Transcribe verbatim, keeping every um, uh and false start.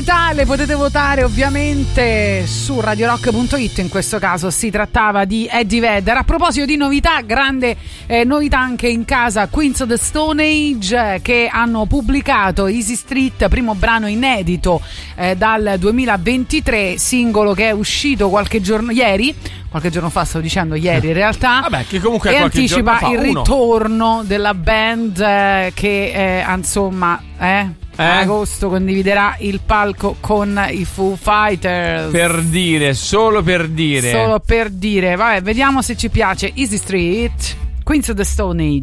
novità le potete votare ovviamente su radio rock punto it. In questo caso si trattava di Eddie Vedder. A proposito di novità, grande eh, novità anche in casa Queens of the Stone Age, eh, che hanno pubblicato Easy Street, primo brano inedito eh, dal duemilaventitré, singolo che è uscito qualche giorno ieri qualche giorno fa, stavo dicendo ieri in realtà. Vabbè, che comunque e qualche anticipa giorno fa, il uno. ritorno della band eh, che eh, insomma eh, Eh? agosto condividerà il palco con i Foo Fighters. Per dire, solo per dire. Solo per dire. Vabbè, vediamo se ci piace. Easy Street, Queens of the Stone Age.